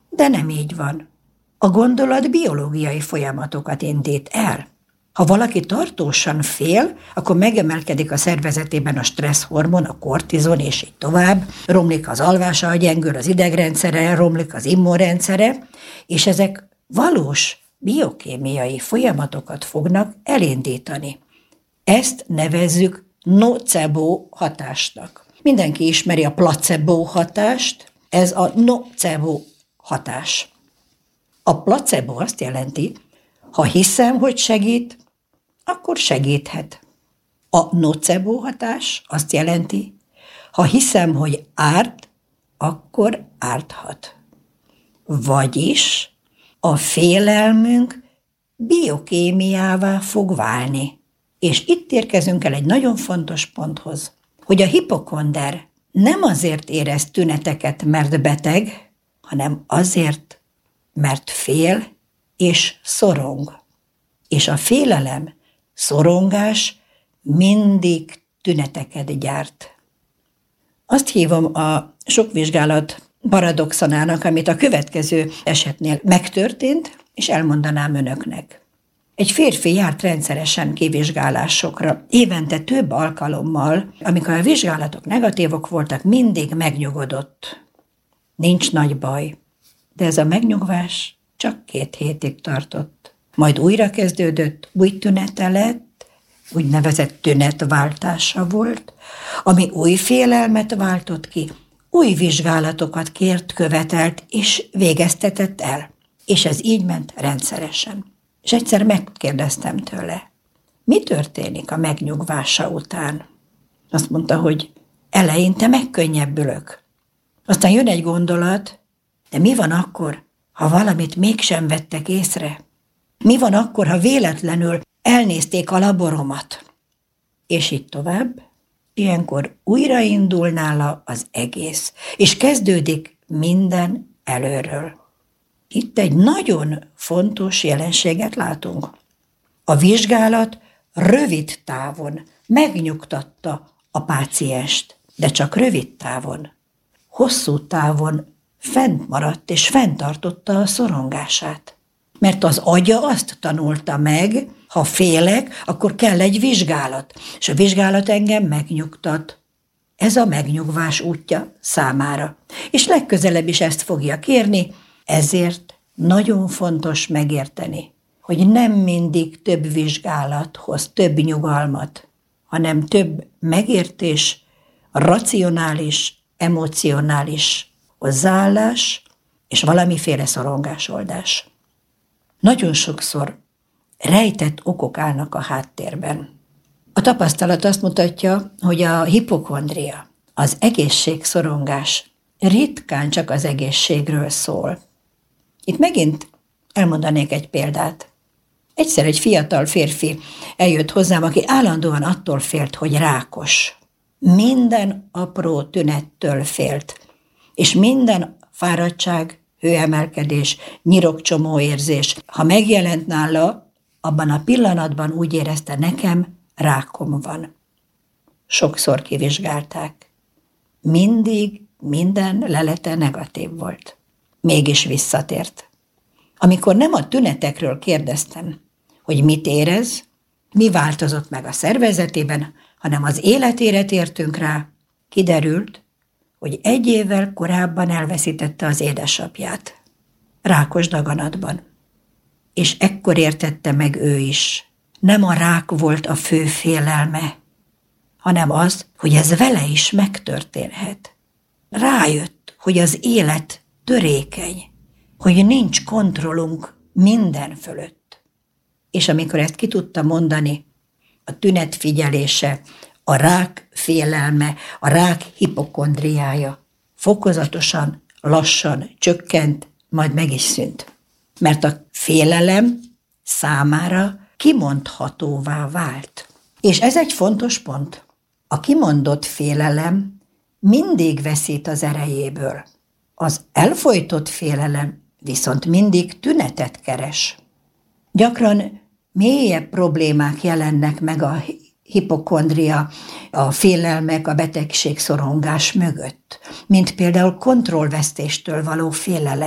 De nem így van. A gondolat biológiai folyamatokat indít el. Ha valaki tartósan fél, akkor megemelkedik a szervezetében a stresszhormon, a kortizon, és így tovább. Romlik az alvása, gyengül az idegrendszere, romlik az immunrendszere, és ezek valós biokémiai folyamatokat fognak elindítani. Ezt nevezzük nocebo hatásnak. Mindenki ismeri a placebo hatást, ez a nocebo hatás. A placebo azt jelenti, ha hiszem, hogy segít, akkor segíthet. A nocebo hatás azt jelenti, ha hiszem, hogy árt, akkor árthat. Vagyis a félelmünk biokémiává fog válni. És itt érkezünk el egy nagyon fontos ponthoz, hogy a hipokonder nem azért érez tüneteket, mert beteg, hanem azért, mert fél és szorong. És a félelem, szorongás mindig tüneteket gyárt. Azt hívom a sok vizsgálat paradoxonának, amit a következő esetnél megtörtént, és elmondanám önöknek. Egy férfi járt rendszeresen kivizsgálásokra, évente több alkalommal, amikor a vizsgálatok negatívok voltak, mindig megnyugodott. Nincs nagy baj, de ez a megnyugvás csak 2 hétig tartott. Majd újra kezdődött, új tünete lett, úgynevezett tünetváltása volt, ami új félelmet váltott ki, új vizsgálatokat kért, követelt és végeztetett el. És ez így ment rendszeresen. És egyszer megkérdeztem tőle, mi történik a megnyugvása után? Azt mondta, hogy eleinte megkönnyebbülök. Aztán jön egy gondolat, de mi van akkor, ha valamit mégsem vettek észre? Mi van akkor, ha véletlenül elnézték a laboromat? És így tovább. Ilyenkor újraindul nála az egész, és kezdődik minden előről. Itt egy nagyon fontos jelenséget látunk. A vizsgálat rövid távon megnyugtatta a pácienst, de csak rövid távon. Hosszú távon fent maradt és fenntartotta a szorongását. Mert az agya azt tanulta meg, ha félek, akkor kell egy vizsgálat, és a vizsgálat engem megnyugtat. Ez a megnyugvás útja számára. És legközelebb is ezt fogja kérni, ezért nagyon fontos megérteni, hogy nem mindig több vizsgálat hoz több nyugalmat, hanem több megértés, racionális, emocionális hozzáállás és valamiféle szorongásoldás. Nagyon sokszor rejtett okok állnak a háttérben. A tapasztalat azt mutatja, hogy a hipokondria, az egészségszorongás ritkán csak az egészségről szól. Itt megint elmondanék egy példát. Egyszer egy fiatal férfi eljött hozzám, aki állandóan attól félt, hogy rákos. Minden apró tünettől félt, és minden fáradtság, hőemelkedés, nyirokcsomóérzés, ha megjelent nála, abban a pillanatban úgy érezte, nekem rákom van. Sokszor kivizsgálták. Mindig minden lelete negatív volt. Mégis visszatért. Amikor nem a tünetekről kérdeztem, hogy mit érez, mi változott meg a szervezetében, hanem az életére tértünk rá, kiderült, hogy 1 évvel korábban elveszítette az édesapját. Rákos daganatban. És ekkor értette meg ő is. Nem a rák volt a fő félelme, hanem az, hogy ez vele is megtörténhet. Rájött, hogy az élet törékeny, hogy nincs kontrollunk minden fölött. És amikor ezt ki tudta mondani, a tünet figyelése, a rák félelme, a rák hipokondriája fokozatosan, lassan csökkent, majd meg is szűnt. Mert a félelem számára kimondhatóvá vált. És ez egy fontos pont. A kimondott félelem mindig veszít az erejéből. Az elfojtott félelem viszont mindig tünetet keres. Gyakran mélyebb problémák jelennek meg a hipokondria, a félelmek, a betegségszorongás mögött, mint például kontrollvesztéstől való félelem.